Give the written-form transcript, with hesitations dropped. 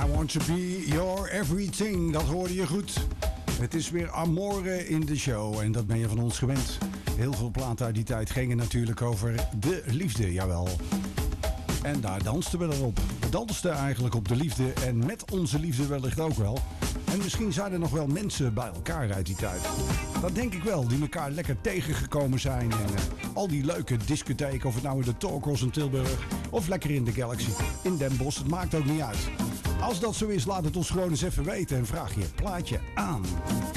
I want to be your everything. Dat hoorde je goed. Het is weer Amore in de show en dat ben je van ons gewend. Heel veel platen uit die tijd gingen natuurlijk over de liefde, jawel. En daar dansten we dan op. We dansten eigenlijk op de liefde en met onze liefde wellicht ook wel. En misschien zijn er nog wel mensen bij elkaar uit die tijd. Dat denk ik wel, die elkaar lekker tegengekomen zijn. En al die leuke discotheken, of het nou in de Talkhouse in Tilburg of lekker in de Galaxy, in Den Bosch, het maakt ook niet uit. Als dat zo is, laat het ons gewoon eens even weten en vraag je plaatje aan.